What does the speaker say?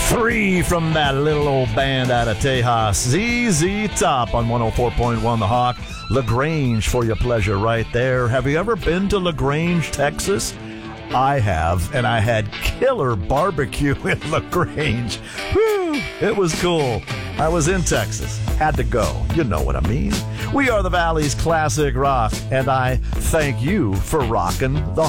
Three from that little old band out of Tejas. ZZ Top on 104.1 The Hawk. LaGrange for your pleasure right there. Have you ever been to LaGrange, Texas? I have, and I had killer barbecue in LaGrange. Whew, it was cool. I was in Texas. Had to go. You know what I mean. We are the Valley's classic rock, and I thank you for rocking the